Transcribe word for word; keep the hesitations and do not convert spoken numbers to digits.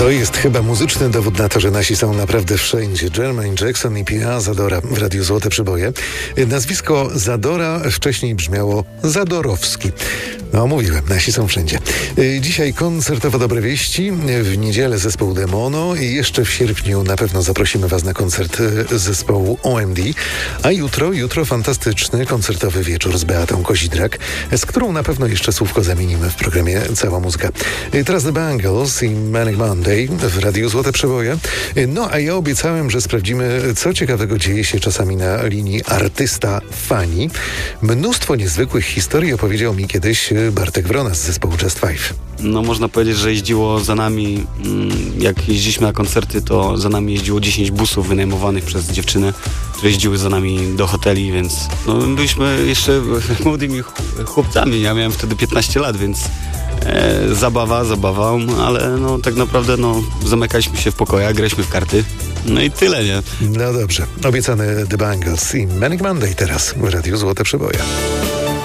To jest chyba muzyczny dowód na to, że nasi są naprawdę wszędzie. Jermaine Jackson i P A Zadora w Radiu Złote Przyboje. Nazwisko Zadora wcześniej brzmiało Zadorowski. No, mówiłem, nasi są wszędzie. Dzisiaj koncertowo dobre wieści, w niedzielę zespół Demono i jeszcze w sierpniu na pewno zaprosimy Was na koncert zespołu O M D, a jutro, jutro fantastyczny koncertowy wieczór z Beatą Kozidrak, z którą na pewno jeszcze słówko zamienimy w programie Cała Muzyka. Teraz The Bangles i Manic Monday w Radiu Złote Przeboje. No, a ja obiecałem, że sprawdzimy, co ciekawego dzieje się czasami na linii artysta-fani. Mnóstwo niezwykłych historii opowiedział mi kiedyś Bartek Wrona z zespołu Just Five. No można powiedzieć, że jeździło za nami, jak jeździliśmy na koncerty, to za nami jeździło dziesięć busów wynajmowanych przez dziewczyny, które jeździły za nami do hoteli, więc no, byliśmy jeszcze młodymi chłopcami. Ja miałem wtedy piętnaście lat, więc e, zabawa, zabawa, ale no tak naprawdę no, zamykaliśmy się w pokojach, graliśmy w karty. No i tyle, nie? No dobrze. Obiecane The Bangles i Manic Monday teraz w Radiu Złote Przeboje.